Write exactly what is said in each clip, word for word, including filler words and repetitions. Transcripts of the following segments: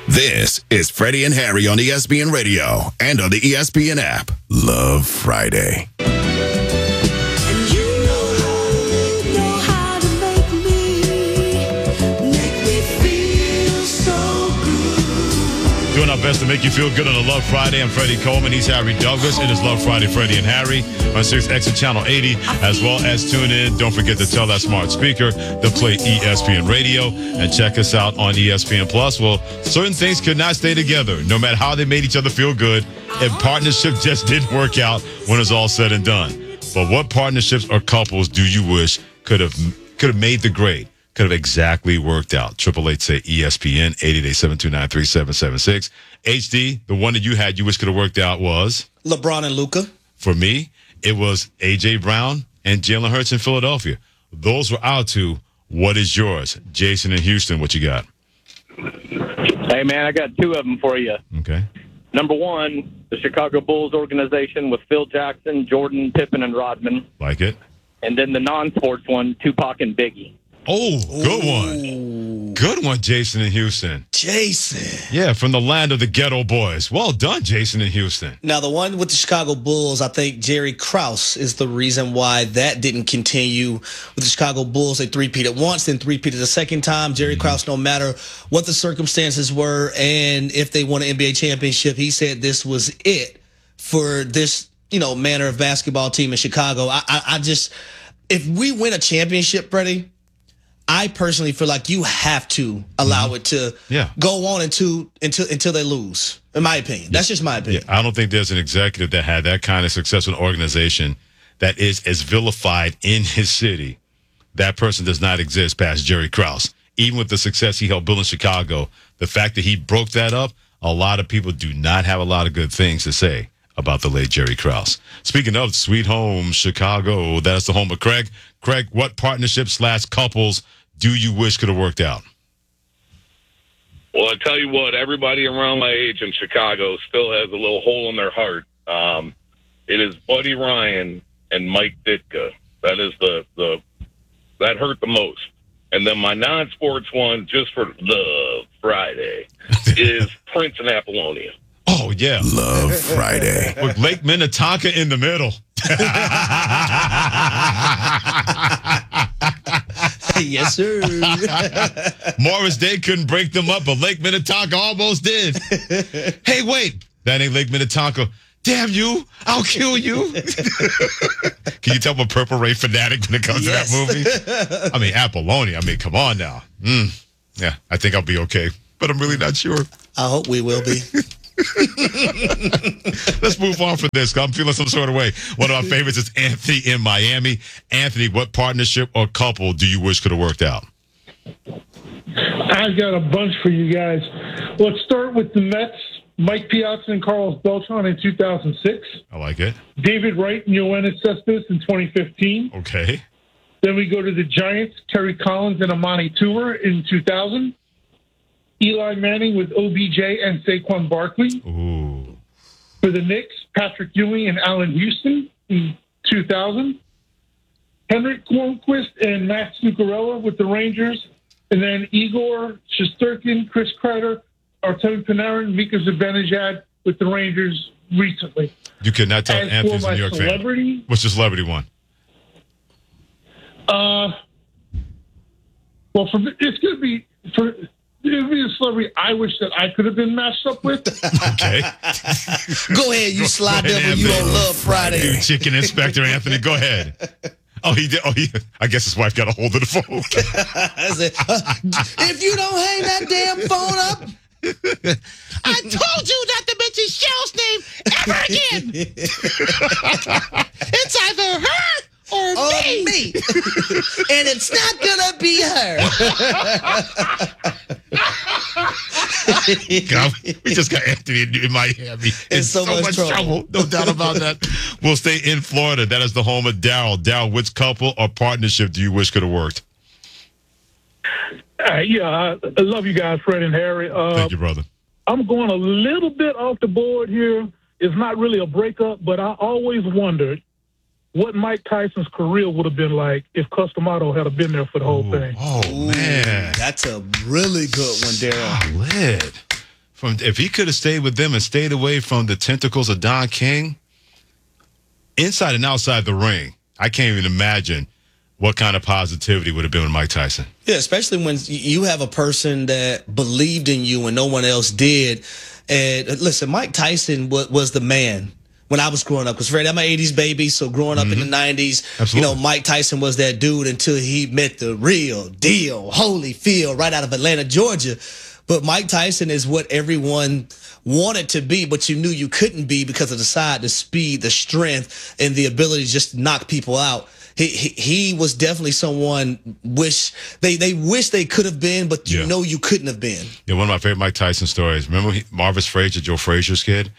This is Freddie and Harry on E S P N Radio and on the E S P N app. Love Friday. Doing our best to make you feel good on a Love Friday. I'm Freddie Coleman. He's Harry Douglas. It is Love Friday, Freddie and Harry on Sirius X M Channel eighty, as well as tune in. Don't forget to tell that smart speaker to play E S P N Radio and check us out on E S P N Plus. Well, certain things could not stay together, no matter how they made each other feel good. And partnership just didn't work out when it's all said and done. But what partnerships or couples do you wish could have could have made the grade? Could have exactly worked out. Triple eight say E S P N, eight eight eight, seven two nine, three seven seven six. H D, the one that you had you wish could have worked out was? LeBron and Luka. For me, it was A J. Brown and Jalen Hurts in Philadelphia. Those were our two. What is yours? Jason in Houston, what you got? Hey, man, I got two of them for you. Okay. Number one, the Chicago Bulls organization with Phil Jackson, Jordan, Pippen, and Rodman. Like it. And then the non-sports one, Tupac and Biggie. Oh, good one. Good one, Jason in Houston. Jason. Yeah, from the land of the ghetto boys. Well done, Jason in Houston. Now, the one with the Chicago Bulls, I think Jerry Krause is the reason why that didn't continue with the Chicago Bulls. They three-peated once, then three-peated a second time. Jerry mm-hmm. Krause, no matter what the circumstances were and if they won an N B A championship, he said this was it for this, you know, manner of basketball team in Chicago. I, I, I just, if we win a championship, Freddie, I personally feel like you have to allow mm-hmm. it to yeah. go on until until until they lose. In my opinion, that's just my opinion. Yeah, I don't think there's an executive that had that kind of success in an organization that is as vilified in his city. That person does not exist past Jerry Krause. Even with the success he helped build in Chicago, the fact that he broke that up, a lot of people do not have a lot of good things to say about the late Jerry Krause. Speaking of Sweet Home Chicago, that's the home of Craig. Craig, what partnerships slash couples do you wish could have worked out? Well, I tell you what, everybody around my age in Chicago still has a little hole in their heart. Um, it is Buddy Ryan and Mike Ditka. That is the, the that hurt the most. And then my non-sports one, just for Love Friday, is Prince and Apollonia. Oh, yeah. Love Friday. With Lake Minnetonka in the middle. Yes, sir. Morris Day couldn't break them up, but Lake Minnetonka almost did. Hey, wait. That ain't Lake Minnetonka. Damn you. I'll kill you. Can you tell I'm a Purple Rain fanatic when it comes yes. to that movie? I mean, Apollonia. I mean, come on now. Mm. Yeah, I think I'll be okay, but I'm really not sure. I hope we will be. Let's move on from this. I'm feeling some sort of way. One of my favorites is Anthony in Miami. Anthony, what partnership or couple do you wish could have worked out? I've got a bunch for you guys. Let's start with the Mets. Mike Piazza and Carlos Beltran in two thousand six. I like it. David Wright and Yoenis Cespedes in twenty fifteen. Okay. Then we go to the Giants, Kerry Collins and Amani Tour in two thousand. Eli Manning with O B J and Saquon Barkley. Ooh. For the Knicks, Patrick Ewing and Allen Houston in two thousand. Henrik Lundqvist and Max Zuccarello with the Rangers. And then Igor Shesterkin, Chris Kreider, Artemi Panarin, Mika Zibanejad with the Rangers recently. You could not tell As Anthony's for a New my York celebrity, fan. What's your celebrity one? Uh, well, for it's going to be for. It would be a celebrity I wish that I could have been matched up with. Okay. Go ahead, you slide devil. You on Love Friday. You chicken inspector, Anthony. Go ahead. Oh, he did. Oh, he. I guess his wife got a hold of the phone. I said, uh, if you don't hang that damn phone up, I told you not to mention Cheryl's name ever again. It's either her or, or me. me. And it's not going to be her. God, we just got Anthony in, in Miami. In so, so much, much trouble. trouble. No doubt about that. We'll stay in Florida. That is the home of Daryl. Daryl, which couple or partnership do you wish could have worked? Uh, yeah, I, I love you guys, Fred and Harry. Uh, Thank you, brother. I'm going a little bit off the board here. It's not really a breakup, but I always wondered what Mike Tyson's career would have been like if Customato had been there for the whole Ooh, thing. Oh, man. That's a really good one, Daryl. Solid. from if he could have stayed with them and stayed away from the tentacles of Don King, inside and outside the ring, I can't even imagine what kind of positivity would have been with Mike Tyson. Yeah, especially when you have a person that believed in you and no one else did. And listen, Mike Tyson was, was the man when I was growing up. Because, Freddie, I'm an eighties baby, so growing up mm-hmm. in the nineties, Absolutely. you know, Mike Tyson was that dude until he met the real deal, Holyfield, right out of Atlanta, Georgia. But Mike Tyson is what everyone wanted to be, but you knew you couldn't be because of the size, the speed, the strength, and the ability to just knock people out. He, he he was definitely someone wish they they wish they could have been, but you yeah. know you couldn't have been. Yeah, one of my favorite Mike Tyson stories. Remember he, Marvis Frazier, Joe Frazier's kid,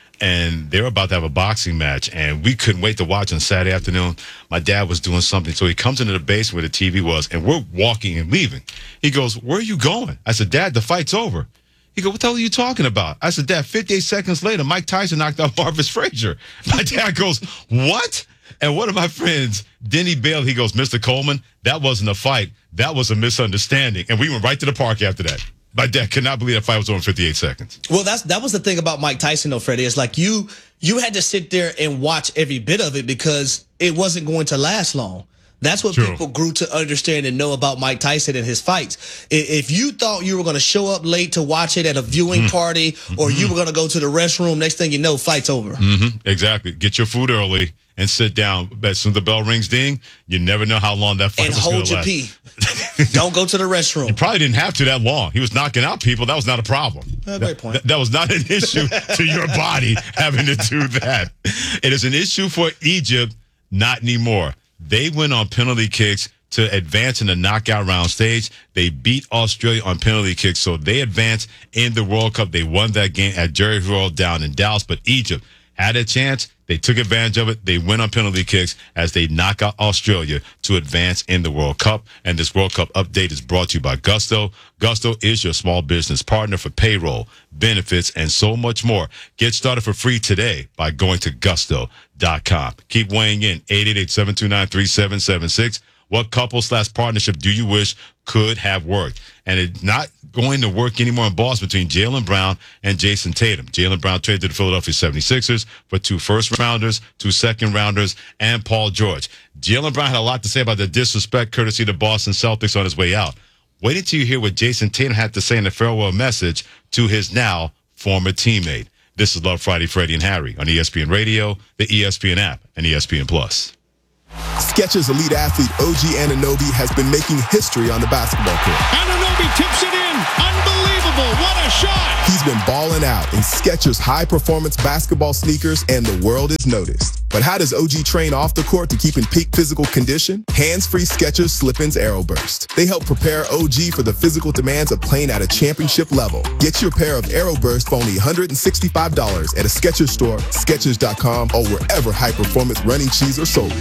and they were about to have a boxing match, and we couldn't wait to watch on Saturday afternoon. My dad was doing something, so he comes into the basement where the T V was, and we're walking and leaving. He goes, "Where are you going?" I said, "Dad, the fight's over." He goes, "What the hell are you talking about?" I said, "Dad, fifty-eight seconds later, Mike Tyson knocked out Marvis Frazier." My dad goes, "What?" And one of my friends, Denny Bale, he goes, "Mister Coleman, that wasn't a fight. That was a misunderstanding." And we went right to the park after that. My dad could not believe that fight was over in fifty-eight seconds. Well, that's that was the thing about Mike Tyson, though, Freddie. It's like you you had to sit there and watch every bit of it because it wasn't going to last long. That's what True. people grew to understand and know about Mike Tyson and his fights. If you thought you were going to show up late to watch it at a viewing mm-hmm. party or mm-hmm. you were going to go to the restroom, next thing you know, fight's over. Mm-hmm. Exactly. Get your food early and sit down. As soon as the bell rings, ding, you never know how long that fight and was going to last. And hold your pee. Don't go to the restroom. You probably didn't have to that long. He was knocking out people. That was not a problem. Uh, great point. That, that was not an issue to your body having to do that. It is an issue for Egypt, not anymore. They went on penalty kicks to advance in the knockout round stage. They beat Australia on penalty kicks, so they advanced in the World Cup. They won that game at Jerry World down in Dallas, but Egypt had a chance. They took advantage of it. They went on penalty kicks as they knock out Australia to advance in the World Cup. And this World Cup update is brought to you by Gusto. Gusto is your small business partner for payroll, benefits, and so much more. Get started for free today by going to gusto dot com. Keep weighing in. eight eight eight, seven two nine, three seven seven six. What couple slash partnership do you wish could have worked? And it's not going to work anymore in Boston between Jaylen Brown and Jason Tatum. Jaylen Brown traded to the Philadelphia seventy-sixers for two first-rounders, two second-rounders, and Paul George. Jaylen Brown had a lot to say about the disrespect courtesy of the Boston Celtics on his way out. Wait until you hear what Jason Tatum had to say in the farewell message to his now former teammate. This is Love Friday, Freddie and Harry on E S P N Radio, the E S P N app, and E S P N Plus. Skechers elite athlete O G Anunoby has been making history on the basketball court. Anunoby tips it in. Unbelievable. What a shot. He's been balling out in Skechers high-performance basketball sneakers, and the world is noticed. But how does O G train off the court to keep in peak physical condition? Hands-free Skechers Slip-ins Aeroburst. They help prepare O G for the physical demands of playing at a championship level. Get your pair of Aeroburst for only one hundred sixty-five dollars at a Skechers store, Skechers dot com, or wherever high-performance running shoes are sold.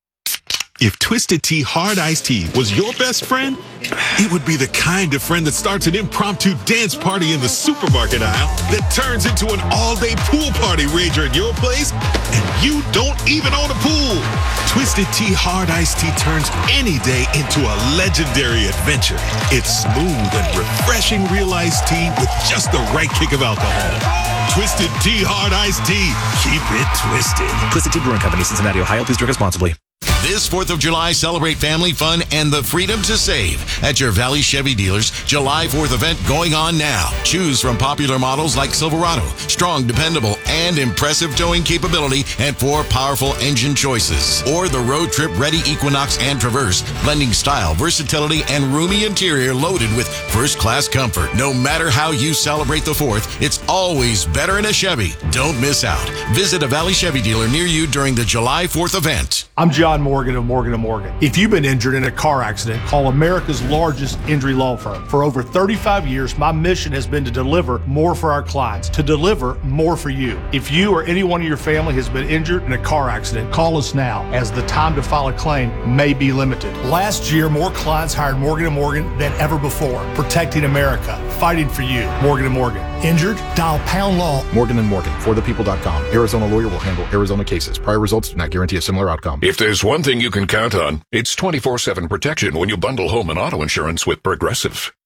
If Twisted Tea Hard Iced Tea was your best friend, it would be the kind of friend that starts an impromptu dance party in the supermarket aisle that turns into an all-day pool party rager at your place, and you don't even own a pool. Twisted Tea Hard Iced Tea turns any day into a legendary adventure. It's smooth and refreshing real iced tea with just the right kick of alcohol. Twisted Tea Hard Iced Tea. Keep it twisted. Twisted Tea Brewing Company, Cincinnati, Ohio. Please drink responsibly. This fourth of July, celebrate family fun and the freedom to save at your Valley Chevy dealers. July fourth event going on now. Choose from popular models like Silverado, strong, dependable, and impressive towing capability, and four powerful engine choices. Or the road trip ready Equinox and Traverse, blending style, versatility, and roomy interior loaded with first-class comfort. No matter how you celebrate the fourth, it's always better in a Chevy. Don't miss out. Visit a Valley Chevy dealer near you during the July fourth event. I'm John Morgan of Morgan and Morgan. If you've been injured in a car accident, call America's largest injury law firm. For over thirty-five years, my mission has been to deliver more for our clients, to deliver more for you. If you or anyone in your family has been injured in a car accident, call us now, as the time to file a claim may be limited. Last year, more clients hired Morgan and Morgan than ever before, protecting America, fighting for you. Morgan and Morgan. Injured? Dial pound law. Morgan and Morgan, for the people dot com. Arizona lawyer will handle Arizona cases. Prior results do not guarantee a similar outcome. If there's one thing you can count on, it's twenty-four seven protection when you bundle home and auto insurance with Progressive.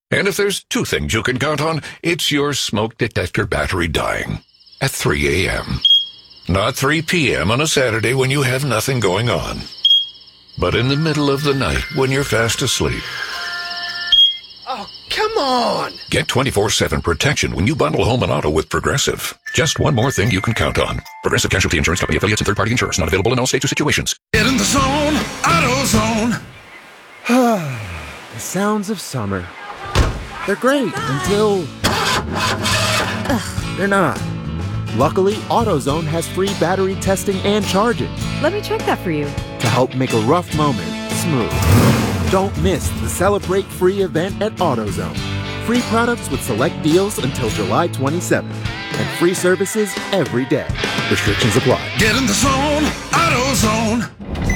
And if there's two things you can count on, it's your smoke detector battery dying at three a.m. Not three p.m. on a Saturday when you have nothing going on, but in the middle of the night when you're fast asleep. Oh, come on! Get twenty-four seven protection when you bundle home and auto with Progressive. Just one more thing you can count on. Progressive Casualty Insurance Company, affiliates, and third-party insurers. Not available in all states or situations. Get in the zone! AutoZone! The sounds of summer. They're great until... Ugh, they're not. Luckily, AutoZone has free battery testing and charging. Let me check that for you. To help make a rough moment smooth. Don't miss the Celebrate Free event at AutoZone. Free products with select deals until July twenty-seventh. And free services every day. Restrictions apply. Get in the zone, AutoZone.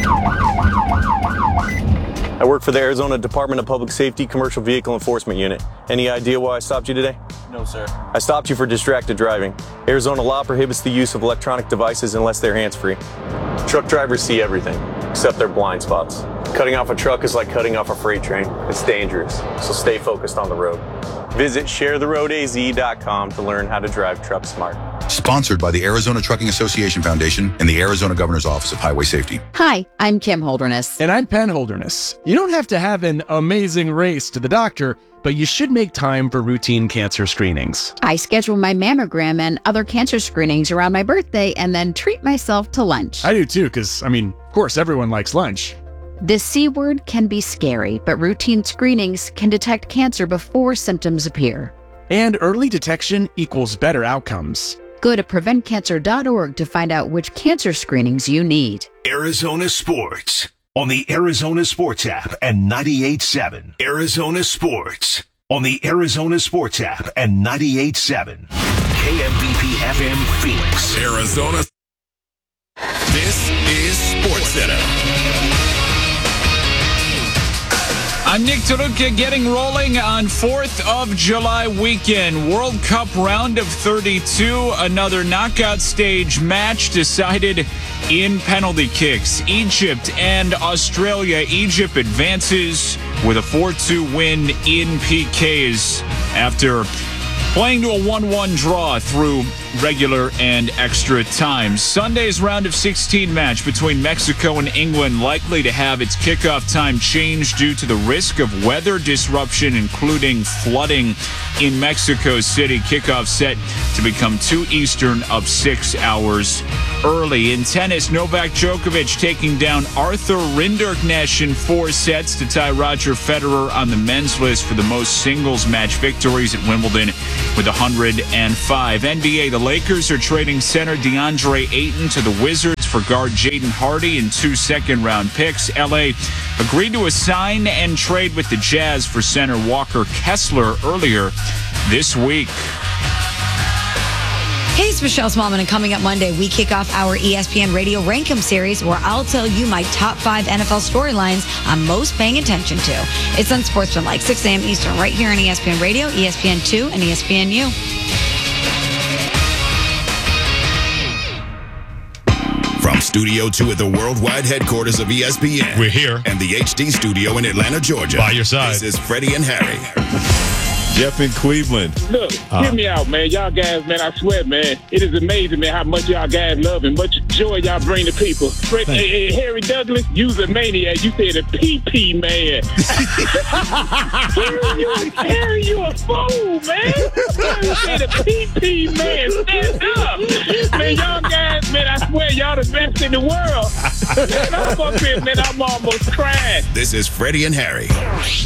I work for the Arizona Department of Public Safety Commercial Vehicle Enforcement Unit. Any idea why I stopped you today? No, sir. I stopped you for distracted driving. Arizona law prohibits the use of electronic devices unless they're hands-free. Truck drivers see everything, except their blind spots. Cutting off a truck is like cutting off a freight train. It's dangerous, so stay focused on the road. Visit share the road a z dot com to learn how to drive truck smart. Sponsored by the Arizona Trucking Association Foundation and the Arizona Governor's Office of Highway Safety. Hi, I'm Kim Holderness. And I'm Penn Holderness. You don't have to have an amazing race to the doctor, but you should make time for routine cancer screenings. I schedule my mammogram and other cancer screenings around my birthday and then treat myself to lunch. I do too, because, I mean, of course, everyone likes lunch. The C word can be scary, but routine screenings can detect cancer before symptoms appear. And early detection equals better outcomes. Go to prevent cancer dot org to find out which cancer screenings you need. Arizona Sports on the Arizona Sports app and ninety-eight point seven. Arizona Sports on the Arizona Sports app and ninety-eight point seven. K M B P F M Phoenix, Arizona. This is Sports Center. I'm Nick Taruka getting rolling on fourth of July weekend. World Cup round of thirty-two. Another knockout stage match decided in penalty kicks. Egypt and Australia. Egypt advances with a four two win in P Ks after playing to a one one draw through regular and extra time. Sunday's round of sixteen match between Mexico and England likely to have its kickoff time changed due to the risk of weather disruption, including flooding in Mexico City. Kickoff set to become two Eastern of six hours early. In tennis, Novak Djokovic taking down Arthur Rinderknecht in four sets to tie Roger Federer on the men's list for the most singles match victories at Wimbledon with one hundred five. N B A, the Lakers are trading center DeAndre Ayton to the Wizards for guard Jaden Hardy and two second-round picks. L A agreed to assign and trade with the Jazz for center Walker Kessler earlier this week. Hey, it's Michelle Smallman, and coming up Monday, we kick off our E S P N Radio Rankem series, where I'll tell you my top five N F L storylines I'm most paying attention to. It's on Sportsmanlike, six a.m. Eastern, right here on E S P N Radio, E S P N two, and E S P N U. From Studio two at the worldwide headquarters of E S P N. We're here. And the H D studio in Atlanta, Georgia. By your side. This is Freddie and Harry. Jeff in Cleveland. Look, uh, hear me out, man. Y'all guys, man, I swear, man, it is amazing, man, how much y'all guys love and much joy y'all bring to people. Fred, hey, hey, Harry Douglas, you's a maniac. You said a P P man. Harry, you, Harry, you a fool, man. You said a P P man. Stand up. Man, y'all guys, man, I swear, y'all the best in the world. Man, I'm up here, man, I'm almost crying. This is Freddie and Harry.